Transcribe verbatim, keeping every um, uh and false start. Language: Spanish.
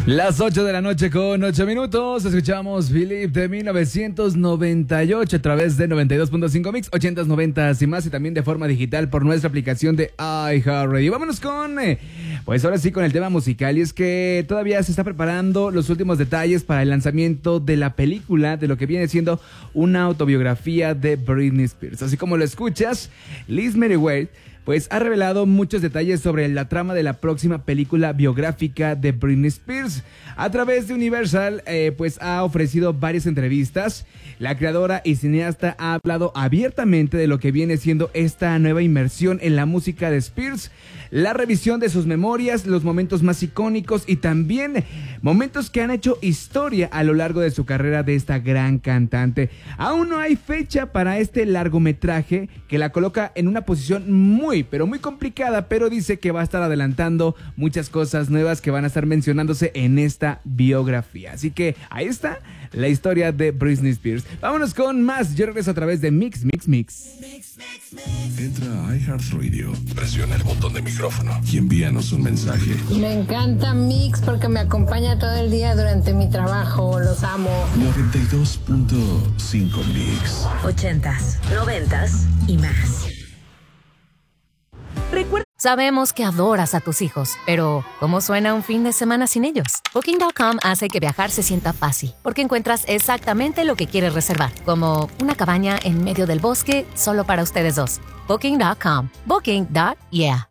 Las ocho de la noche con ocho minutos, escuchamos Believe de mil novecientos noventa y ocho a través de noventa y dos punto cinco Mix, ochentas, noventas y más, y también de forma digital por nuestra aplicación de iHeartRadio. Vámonos con, eh, pues ahora sí con el tema musical, y es que todavía se está preparando los últimos detalles para el lanzamiento de la película, de lo que viene siendo una autobiografía de Britney Spears. Así como lo escuchas, Liz Meriwether pues ha revelado muchos detalles sobre la trama de la próxima película biográfica de Britney Spears. A través de Universal, eh, pues ha ofrecido varias entrevistas. La creadora y cineasta ha hablado abiertamente de lo que viene siendo esta nueva inmersión en la música de Spears, la revisión de sus memorias, los momentos más icónicos y también momentos que han hecho historia a lo largo de su carrera de esta gran cantante. Aún no hay fecha para este largometraje que la coloca en una posición muy pero muy complicada, pero dice que va a estar adelantando muchas cosas nuevas que van a estar mencionándose en esta biografía. Así que ahí está la historia de Britney Spears. Vámonos con más. Yo regreso a través de Mix, Mix, Mix. Entra a iHeartRadio, presiona el botón de micrófono y envíanos un mensaje. Me encanta Mix porque me acompaña todo el día durante mi trabajo. Los amo. noventa y dos punto cinco Mix. Ochentas, noventas y más. Recuerda. Sabemos que adoras a tus hijos, pero ¿cómo suena un fin de semana sin ellos? Booking punto com hace que viajar se sienta fácil, porque encuentras exactamente lo que quieres reservar, como una cabaña en medio del bosque solo para ustedes dos. Booking punto com. Booking. Yeah.